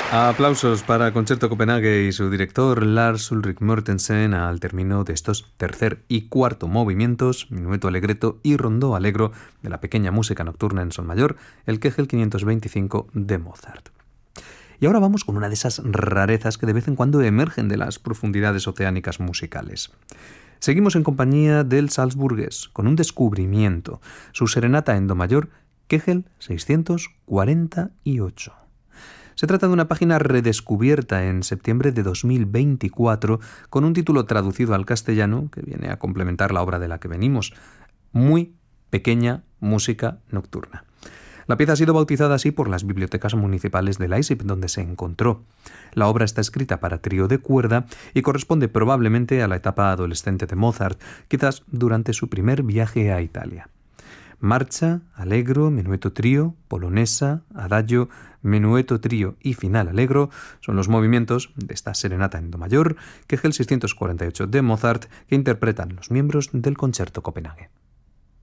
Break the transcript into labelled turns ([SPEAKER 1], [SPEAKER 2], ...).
[SPEAKER 1] Aplausos para Concerto Copenhague y su director Lars Ulrik Mortensen al término de estos tercer y cuarto movimientos, minueto allegretto y rondó allegro de la pequeña música nocturna en sol mayor, el Kegel 525 de Mozart. Y ahora vamos con una de esas rarezas que de vez en cuando emergen de las profundidades oceánicas musicales. Seguimos en compañía del salzburgués, con un descubrimiento, su serenata en do mayor, Kegel 648. Se trata de una página redescubierta en septiembre de 2024 con un título traducido al castellano que viene a complementar la obra de la que venimos, Muy pequeña música nocturna. La pieza ha sido bautizada así por las bibliotecas municipales de Leipzig, donde se encontró. La obra está escrita para trío de cuerda y corresponde probablemente a la etapa adolescente de Mozart, quizás durante su primer viaje a Italia. Marcha, allegro, menueto trío, polonesa, adagio, menueto trío y final allegro son los movimientos de esta serenata en do mayor, Kegel 648 de Mozart, que interpretan los miembros del Concerto Copenhague.